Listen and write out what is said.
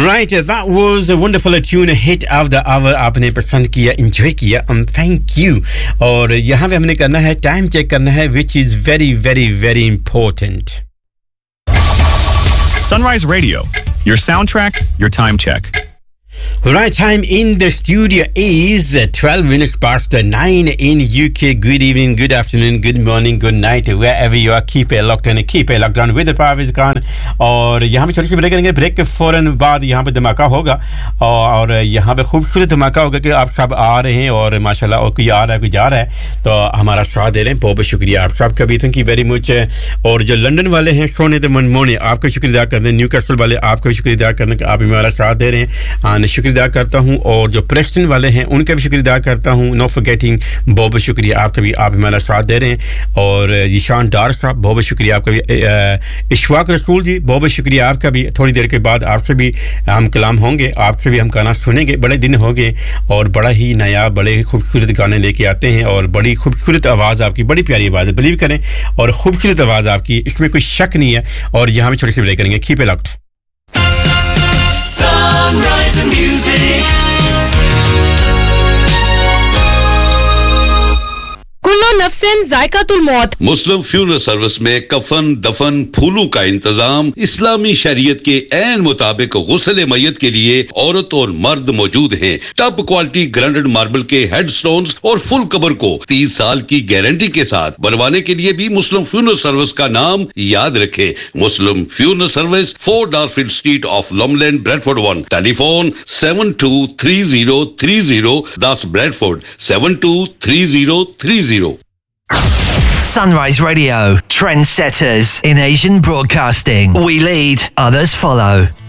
Right, that was a wonderful tune, hit of the hour. आपने पसंद किया, enjoy किया, thank you. और यहाँ पे हमने करना है time check करना है, which is very, very, very important. Sunrise Radio, your soundtrack, your time check. Right time in the studio is 12 minutes past 9 in UK. Good evening, good afternoon, good morning, good night, wherever you are. Keep it locked in, keep it locked on with the Parviz Khan. और यहाँ पे छोटी सी break करेंगे. Break के फौरन बाद यहाँ पे धमाका होगा और यहाँ पे खूबसूरत धमाका होगा कि आप सब आ रहे हैं और माशाल्लाह और कोई आ रहा है कोई जा रहा है तो हमारा साथ दे रहे हैं. बहुत बहुत शुक्रिया आप सबका भी. Thank you very much. और जो लंदन वाले हैं सोने तो मनमोने आपका शुक्रिया अदा करते हैं. न्यूकासल वाले आपका शुक्रिया अदा करते हैं कि आप हमारा साथ दे रहे हैं. शुक्रिया अदा करता हूं और जो प्रेस्टन वाले हैं उनका भी शुक्रिया अदा करता हूं. नो फॉरगेटिंग बहुत बहुत शुक्रिया आपका भी. आप हमारा साथ दे रहे हैं. और ईशान डार साहब बहुत बहुत शुक्रिया आपका भी. इशफाक रसूल जी बहुत बहुत शुक्रिया आपका भी. थोड़ी देर के बाद आपसे भी हम कलाम होंगे, आपसे भी हम गाना सुनेंगे. बड़े दिन हो गए और बड़ा ही नया बड़े खूबसूरत गाने लेके आते हैं और बड़ी खूबसूरत आवाज़ आपकी, बड़ी प्यारी आवाज़ है, बिलीव करें. और खूबसूरत आवाज़ आपकी, इसमें कोई शक नहीं है. और यहाँ पे छोटी सी ब्रेक करेंगे. Keep it locked. Sunrise and music. कुल्लो नफ्सिन जायकातुल मौत. मुस्लिम फ्यूनरल सर्विस में कफन दफन फूलों का इंतजाम इस्लामी शरीयत के ऐन मुताबिक गुस्ल मय्यत के लिए औरत और मर्द मौजूद हैं. टॉप क्वालिटी ग्राइंडेड मार्बल के हेडस्टोन्स और फुल कवर को 30 साल की गारंटी के साथ बनवाने के लिए भी मुस्लिम फ्यूनरल सर्विस का नाम याद रखें. मुस्लिम funeral service 4 डार्फील्ड street of लॉमलैंड Bradford 1. Telephone 723030. That's Bradford 723030. Sunrise Radio, trendsetters in Asian broadcasting. We lead, others follow.